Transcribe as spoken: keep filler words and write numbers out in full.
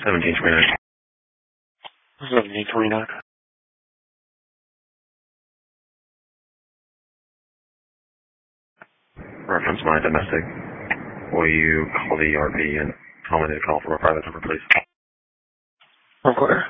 seventeen twenty-nine. seventeen twenty-nine. Reference my domestic. Will you call the E R P and tell me to call from a private number, please? Okay.